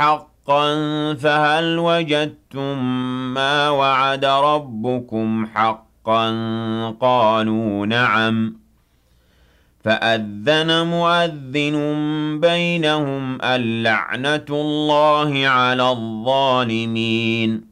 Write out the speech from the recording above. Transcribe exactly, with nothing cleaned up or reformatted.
حقا فهل وجدتم ما وعد ربكم حقا قالوا نعم فأذن مؤذن بينهم اللعنة الله على الظالمين